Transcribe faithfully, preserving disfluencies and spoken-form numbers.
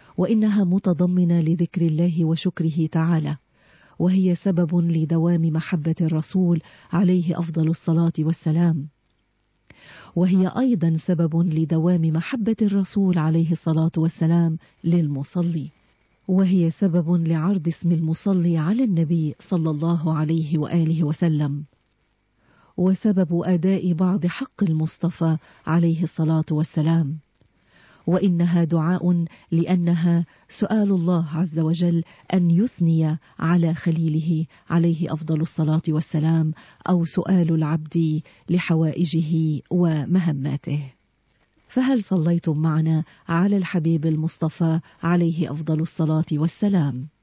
وإنها متضمنة لذكر الله وشكره تعالى، وهي سبب لدوام محبة الرسول عليه أفضل الصلاة والسلام، وهي أيضا سبب لدوام محبة الرسول عليه الصلاة والسلام للمصلي، وهي سبب لعرض اسم المصلي على النبي صلى الله عليه وآله وسلم، وسبب أداء بعض حق المصطفى عليه الصلاة والسلام. وإنها دعاء لأنها سؤال الله عز وجل أن يثني على خليله عليه أفضل الصلاة والسلام، أو سؤال العبد لحوائجه ومهماته. فهل صليتم معنا على الحبيب المصطفى عليه أفضل الصلاة والسلام؟